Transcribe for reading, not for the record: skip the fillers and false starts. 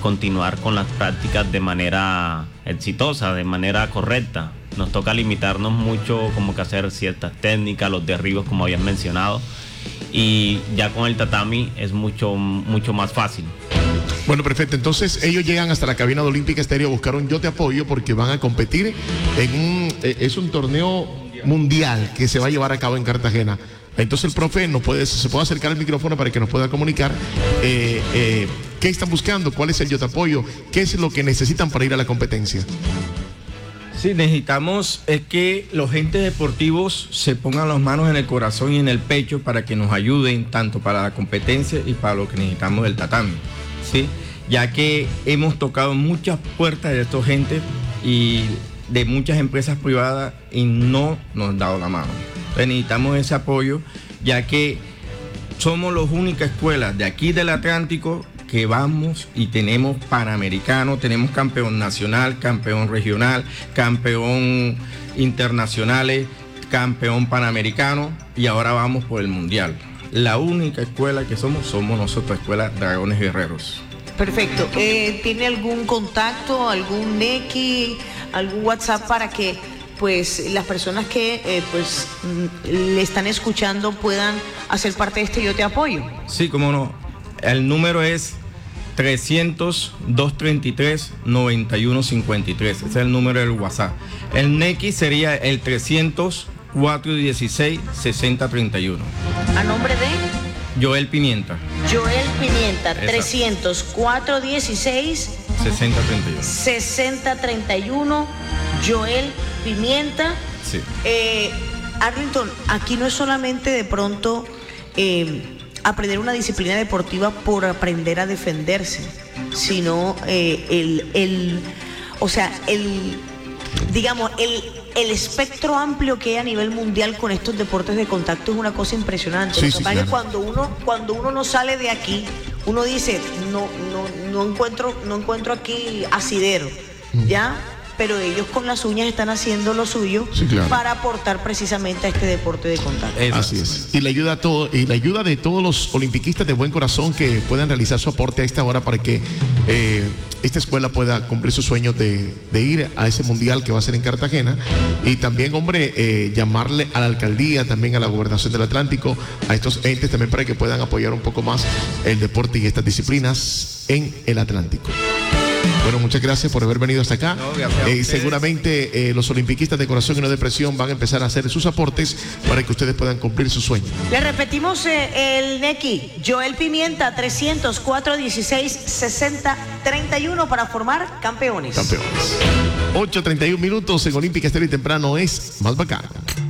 continuar con las prácticas de manera exitosa, de manera correcta. Nos toca limitarnos mucho, como que hacer ciertas técnicas, los derribos como habías mencionado, y ya con el tatami es mucho más fácil. Bueno, perfecto. Entonces ellos llegan hasta la cabina de Olímpica Estéreo a buscar un Yo Te Apoyo porque van a competir en es un torneo mundial que se va a llevar a cabo en Cartagena. Entonces el profe se puede acercar al micrófono para que nos pueda comunicar qué están buscando, cuál es el Yo Te Apoyo, qué es lo que necesitan para ir a la competencia. Sí, necesitamos es que los entes deportivos se pongan las manos en el corazón y en el pecho para que nos ayuden tanto para la competencia y para lo que necesitamos del tatami, ¿sí? Ya que hemos tocado muchas puertas de estos gentes y de muchas empresas privadas y no nos han dado la mano. Entonces necesitamos ese apoyo, ya que somos las únicas escuelas de aquí del Atlántico que vamos y tenemos panamericano, tenemos campeón nacional, campeón regional, campeón internacionales, campeón panamericano y ahora vamos por el mundial. La única escuela que somos nosotros, Escuela Dragones Guerreros. Perfecto. ¿Tiene algún contacto, algún NECI, algún WhatsApp para que pues las personas que le están escuchando puedan hacer parte de este Yo Te Apoyo? Sí, cómo no. El número es 300-233-9153. Ese es el número del WhatsApp. El NECI sería el 300-416-6031. ¿A nombre de? Joel Pimienta. Joel Pimienta, 300-416-6031. Joel Pimienta. Sí. Arlington, aquí no es solamente de pronto aprender una disciplina deportiva por aprender a defenderse, sino el espectro amplio que hay a nivel mundial con estos deportes de contacto es una cosa impresionante. Sí, Lo que pasa es que cuando uno no sale de aquí, uno dice, no encuentro aquí asidero, ¿ya? Pero ellos con las uñas están haciendo lo suyo, sí, claro, para aportar precisamente a este deporte de contacto. Así es. Y la ayuda de todos los olimpiquistas de buen corazón que puedan realizar su aporte a esta hora para que esta escuela pueda cumplir sus sueños de ir a ese mundial que va a ser en Cartagena. Y también, hombre, llamarle a la alcaldía, también a la gobernación del Atlántico, a estos entes también para que puedan apoyar un poco más el deporte y estas disciplinas en el Atlántico. Bueno, muchas gracias por haber venido hasta acá. Seguramente los olimpiquistas de corazón y no de presión van a empezar a hacer sus aportes para que ustedes puedan cumplir sus sueños. Le repetimos el NECI, Joel Pimienta, 300-416-6031 para formar campeones. 8:31 en Olímpica Estéreo y temprano es más bacano.